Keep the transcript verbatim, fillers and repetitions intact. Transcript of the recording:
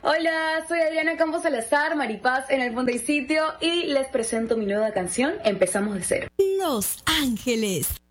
Hola, soy Adriana Campos Salazar, Maripaz en el Punto y Sitio, y les presento mi nueva canción, Empezamos de Cero. Los Ángeles.